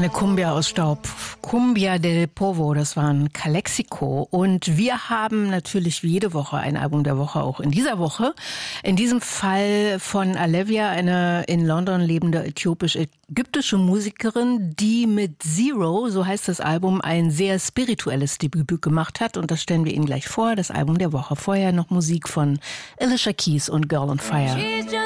Eine Cumbia aus Staub. Cumbia del Povo, das waren Calexico. Und wir haben natürlich wie jede Woche ein Album der Woche, auch in dieser Woche. In diesem Fall von Alevia, eine in London lebende äthiopisch-ägyptische Musikerin, die mit Zero, so heißt das Album, ein sehr spirituelles Debüt gemacht hat. Und das stellen wir Ihnen gleich vor, das Album der Woche. Vorher noch Musik von Alicia Keys und Girl on Fire.